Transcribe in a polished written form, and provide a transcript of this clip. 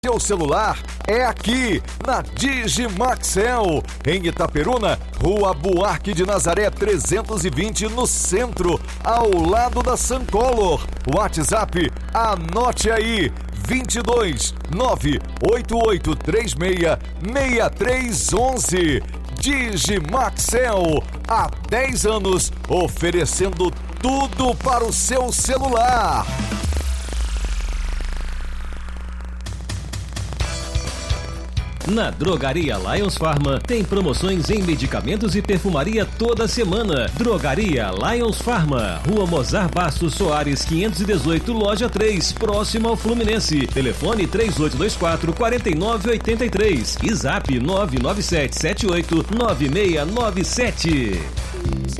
Seu celular é aqui, na Digimaxel, em Itaperuna, Rua Buarque de Nazaré 320, no centro, ao lado da Suncolor. WhatsApp, anote aí, 22 98836 6311. Digimaxel, há 10 anos, oferecendo tudo para o seu celular. Na Drogaria Lions Pharma tem promoções em medicamentos e perfumaria toda semana. Drogaria Lions Pharma, Rua Mozart Bastos Soares 518, Loja 3, próximo ao Fluminense. Telefone 3824-4983 e Zap 997789697.